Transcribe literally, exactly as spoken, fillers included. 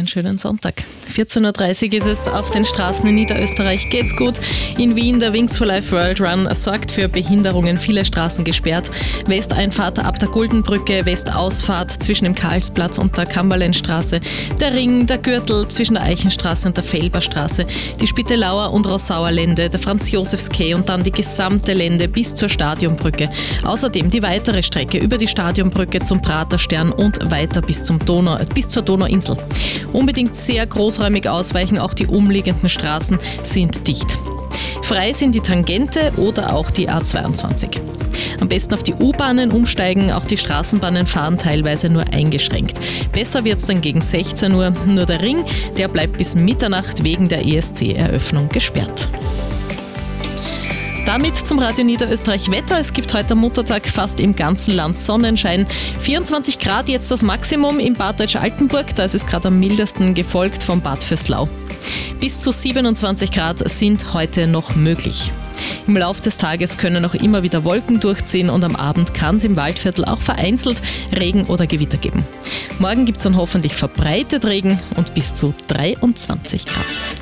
schönen Sonntag. vierzehn Uhr dreißig ist es auf den Straßen in Niederösterreich. Geht's gut? In Wien der Wings for Life World Run sorgt für Behinderungen, viele Straßen gesperrt. Westeinfahrt ab der Guldenbrücke, Westausfahrt zwischen dem Karlsplatz und der Kamberleinstraße, der Ring, der Gürtel zwischen der Eichenstraße und der Felberstraße, die Spittelauer und Rossauer Lände, der Franz-Josefs-Quai und dann die gesamte Lände bis zur Stadionbrücke. Außerdem die weitere Strecke über die Stadionbrücke zum Praterstern und weiter bis, zum Donau, bis zur Donauinsel. Unbedingt sehr großräumig ausweichen, auch die umliegenden Straßen sind dicht. Frei sind die Tangente oder auch die A zweiundzwanzig. Am besten auf die U-Bahnen umsteigen, auch die Straßenbahnen fahren teilweise nur eingeschränkt. Besser wird's dann gegen sechzehn Uhr, nur der Ring, der bleibt bis Mitternacht wegen der E S C-Eröffnung gesperrt. Damit zum Radio Niederösterreich Wetter. Es gibt heute am Muttertag fast im ganzen Land Sonnenschein. vierundzwanzig Grad jetzt das Maximum in Bad Deutsch-Altenburg. Da ist es gerade am mildesten, gefolgt von Bad Vöslau. Bis zu siebenundzwanzig Grad sind heute noch möglich. Im Laufe des Tages können auch immer wieder Wolken durchziehen und am Abend kann es im Waldviertel auch vereinzelt Regen oder Gewitter geben. Morgen gibt es dann hoffentlich verbreitet Regen und bis zu dreiundzwanzig Grad.